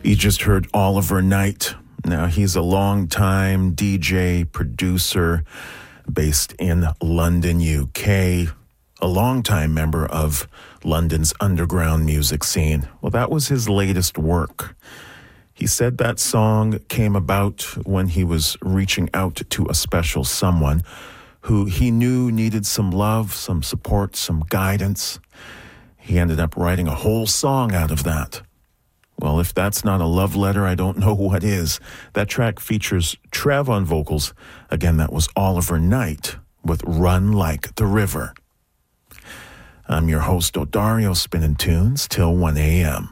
You just heard Oliver Knight. Now, he's a longtime DJ, producer based in London, UK, a longtime member of London's underground music scene. Well, that was his latest work. He said that song came about when he was reaching out to a special someone who he knew needed some love, some support, some guidance. He ended up writing a whole song out of that. Well, if that's not a love letter, I don't know what is. That track features Trev on vocals. Again, that was Oliver Knight with Run Like the River. I'm your host, Odario, spinning tunes till 1 a.m.